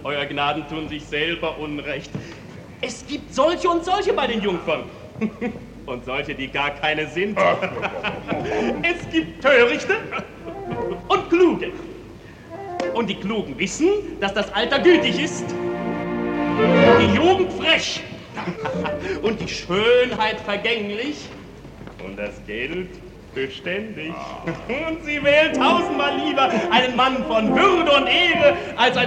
Euer Gnaden tun sich selber Unrecht. Es gibt solche und solche bei den Jungfern. Und solche, die gar keine sind. Es gibt Törichte und Kluge. Und die Klugen wissen, dass das Alter gütig ist. Die Jugend frech. Und die Schönheit vergänglich. Und das Geld beständig. Und sie wählt tausendmal lieber einen Mann von Würde und Ehre als ein